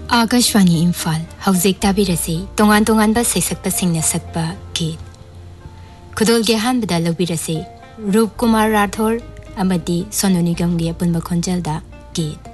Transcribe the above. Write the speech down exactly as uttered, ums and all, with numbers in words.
आकाशवाणी इम्फाल हौजिक ताबिरसे तोंगान तोंगान बा सैसक्पा सिंगना सकपा गीत खुदोल के हानबदा लौबिरसे रूप कुमार राठौर अमदी सोनू निगम गे पुनबा खोंजलदा गीत